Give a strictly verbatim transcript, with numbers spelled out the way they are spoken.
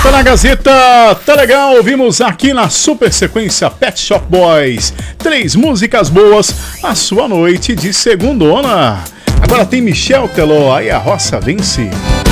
Tá na Gazeta, tá legal, ouvimos aqui na super sequência Pet Shop Boys, três músicas boas, a sua noite de segundona. Agora tem Michel Teló, aí a roça vence.